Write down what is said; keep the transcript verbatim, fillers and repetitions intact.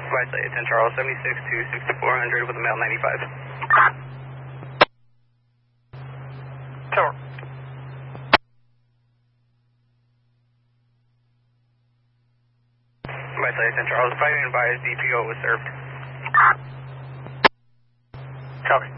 Vitality ten Charles, seventy-six to sixty-four hundred with a male ninety-five. Tower. Vitality ten Charles, five advised, D P O was served. Copy.